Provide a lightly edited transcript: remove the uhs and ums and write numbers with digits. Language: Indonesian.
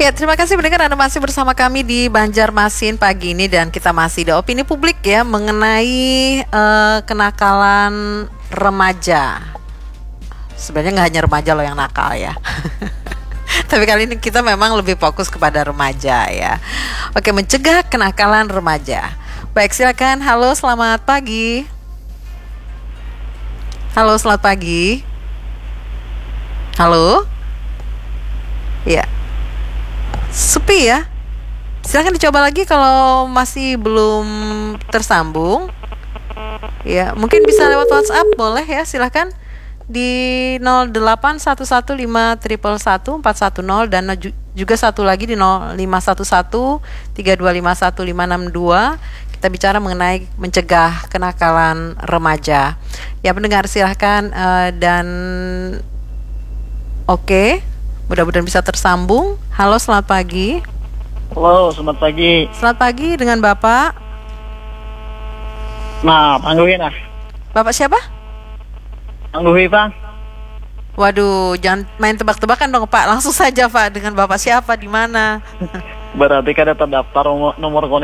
Ya, terima kasih pendengar, Anda masih bersama kami di Banjarmasin pagi ini dan kita masih di opini publik ya mengenai kenakalan remaja. Sebenarnya nggak hanya remaja loh yang nakal ya. Tapi kali ini kita memang lebih fokus kepada remaja ya. Oke, mencegah kenakalan remaja. Baik, silakan. Halo, selamat pagi. Halo, selamat pagi. Halo. Ya. Sepi ya. Silakan dicoba lagi kalau masih belum tersambung. Ya, mungkin bisa lewat WhatsApp, boleh ya, silakan di 081151111410 dan juga satu lagi di 051132515662. Kita bicara mengenai mencegah kenakalan remaja. Ya, pendengar silahkan dan oke, mudah-mudahan bisa tersambung. Halo, selamat pagi. Halo, selamat pagi. Selamat pagi, dengan Bapak. Nah, Pangguhi nah. Bapak siapa? Pangguhi, Bang. Waduh, jangan main tebak-tebakan dong, Pak. Langsung saja, Pak, dengan Bapak siapa, di mana? Berarti kada terdaftar nomor